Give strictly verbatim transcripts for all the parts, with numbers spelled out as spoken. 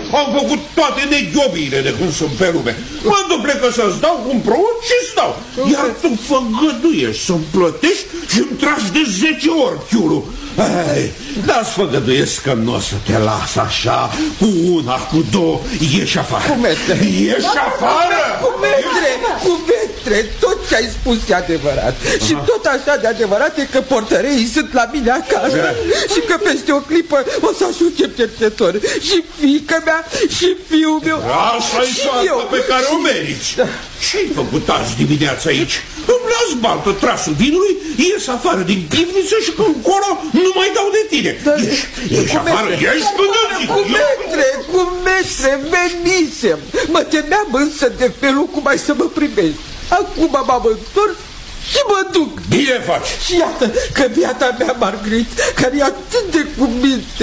am făcut toate neghiobiile de când sunt pe lume. Mă duplecă să-ți dau un prăut și-ți dau. Iar tu făgăduiești să-mi plătești și-mi tragi de zece ori chiulul. Ei, dar-ți făgăduiesc că nu o să te las așa, cu una, cu două, ieși afară. Cu metre. Ieși afară! Cu metre, cu metre, tot ce ai spus e adevărat. Aha. Și tot așa de adevărat e că portăreii sunt la mine acasă. Da. Și că peste o clipă o să ajungem cercetător. Și fiica mea, și fiul meu. Așa-i soarta pe care o meriți. Da. Ce-ai făcut azi dimineața aici? Îmi las baltă trasul vinului, ies afară din pivniță și când colo nu mai dau de tine. Da, ieși, ieși afară, ieși până zi. Cu metre, cu metre, venisem. Mă temeam însă de felul cum ai să mă primești. Acum m-am întors și mă duc. Bine faci. Și iată că biata mea Margrit, care e atât de cuminte,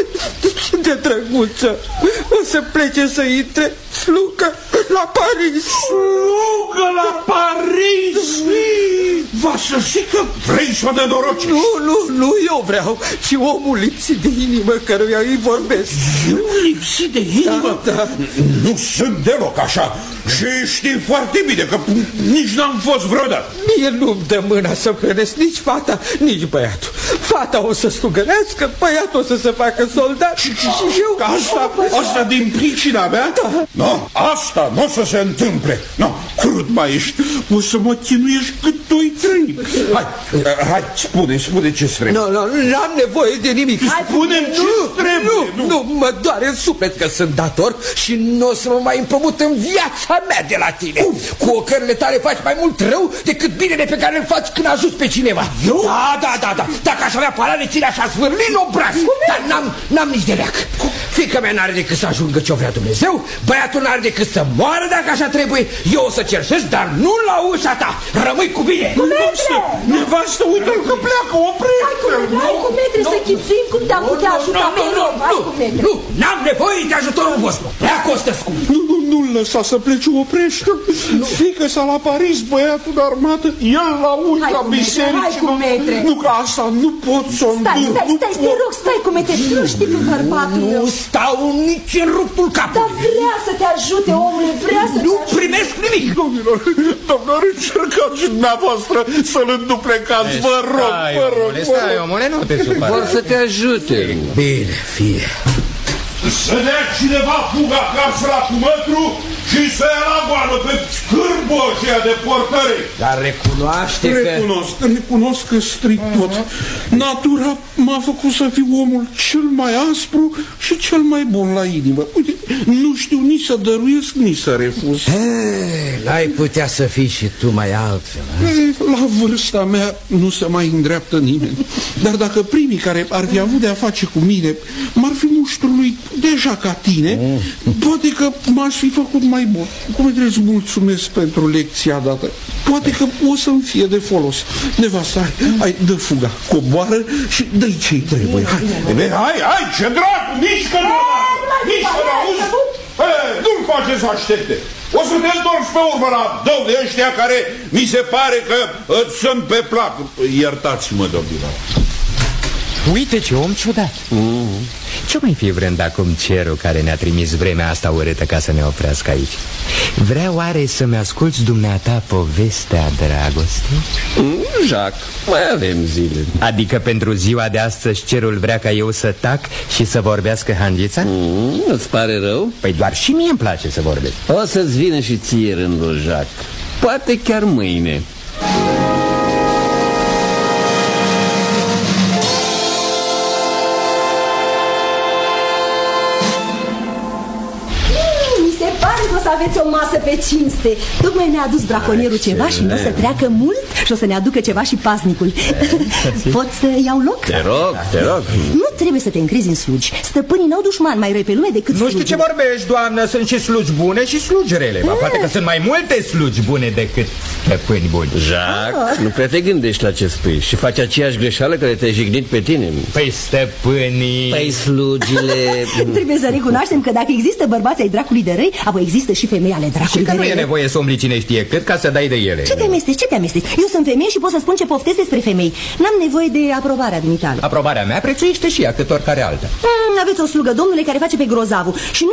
de drăguță, o să plece să intre slugă la Paris. Slugă la Paris? Va să zic că vrei să o nenoroci. Nu, nu, nu eu vreau, ci omul lipsit de inimă căruia îi vorbesc. Eu lipsit de inimă? Da, da. Nu sunt deloc așa. Și știi foarte bine că nici n-am fost vreodată. Mie nu-mi dă mâna să hrănesc nici fata, nici băiatul. Fata o să slugărească, băiatul o să se facă soldat. Și, și eu... Asta, asta din pricina mea? Da. Nu, asta nu o să se întâmple. Nu, crud mai ești. O să mă chinuiești cât doi trei. Hai, hai, spune, spune ce-ți trebuie. Nu, nu, n-am nevoie de nimic. Spune-mi ce-ți trebuie. Nu, nu, mă doare în suflet că sunt dator și nu o să mă mai împrumut în viața mea de la tine. Uf. Cu ocările tale faci mai mult rău decât binele pe care îl faci când ajuți pe cineva. Eu? Da, da, da, da. Dacă aș avea palane, ține așa zvârli în obraz. Dar n-am, n-am nici de leac. Fiica mea n-are decât să ajungă ce-o vrea Dumnezeu. Băiatul n-are decât să moară dacă așa trebuie. Eu o să cerșesc, dar nu la ușa ta. Rămâi cu bine. Cu metre! Nevastă, uite-l că pleacă, oprește-l. Hai cu metre să chipsim cum te-am putea ajuta pe nu, Hai cu metre. Nu, n-am nevoie de ajutorul vostru. Prea costă scump. Nu, nu, nu-l lăsa să plece, oprește. Fică s-a la Paris, băiatul de armată, el la ușa bisericii. Hai cu metre. Nu, că asta nu pot să-o Stai, stai, stai, te rog, stai cu metre. Nu știi pe bărbatul meu. Nu stau nici în ruptul capului. Dar vrea să te ajute, omule, vrea să Nu te ajute. primesc nimic. Domnilor, domnilor, încercați și dumneavoastră să-l înduplecați, vă rog, vă rog, vă Stai, rog. omule, nu te supăra. Vor să te ajute. Bine, fie. Să dea cineva fuga acasă la cumătru și să ia la goală pe scârbul aceea de portărei. Dar recunoaște că... Recunosc, recunosc că stric tot. Natura m-a făcut să fiu omul cel mai aspru și cel mai bun la inimă. Uite, nu știu nici să dăruiesc, nici să refuz. N-ai putea să fii și tu mai altfel. La vârsta mea nu se mai îndreaptă nimeni. Dar dacă primii care ar fi avut de-a face cu mine m-ar fi muștrului deja ca tine, poate că m-aș fi făcut mai bun. Cum trebuie să mulțumesc pentru lecția dată. Poate că o să-mi fie de folos. Nevasta, hai, hai, dă fuga, coboară și dă-i ce-i trebuie. Hai, hai, hai, hai, ce dracu, nici că nu nici că n-auzi. Nu-l face să aștepte. O să te întorci pe urmă la dău de ăștia care mi se pare că îți sunt pe plac. Iertați-mă, domnilor. Uite ce om ciudat. mm. Ce mai fi vrând acum cerul care ne-a trimis vremea asta urâtă ca să ne oprească aici? Vrea oare să-mi asculți dumneata povestea dragostei? mm, Jacques, mai avem zile. Adică pentru ziua de astăzi cerul vrea ca eu să tac și să vorbească hangița? mm, Îți pare rău? Păi doar și mie îmi place să vorbesc. O să-ți vină și ție rândul, Jacques. Poate chiar mâine. Să aveți o masă pe cinste. Tocmai ne-a adus braconierul ceva și nu o să treacă mult și o să ne aducă ceva și pasnicul. Pot să iau loc? Te rog, te rog. Nu trebuie să te încrezi în slugi. Stăpânii n-au dușmani mai răi pe lume decât Nu știu ce vorbești, doamnă. Sunt și slugi bune și slugi rele. Ba, poate că sunt mai multe slugi bune decât stăpâni buni. Jacques, nu prea te gândești la ce spui și faci aceeași greșeală care te-a jignit pe tine. Păi stăpânii... Păi slugile... Trebuie să recunoaștem că dacă există bărbați ai dracului de răi, apoi există și femei ale dracului și că de nu răi. e nevoie să umbli cine știe cât ca să dai de ele. Ce te amesteci, ce te amesteci? Eu sunt femeie și pot să spun ce poftesc despre femei. N-am nevoie de aprobarea dumitale. Aprobarea mea prețuiește și ea cât oricare alta. mm, Aveți o slugă, domnule, care face pe grozavul și nu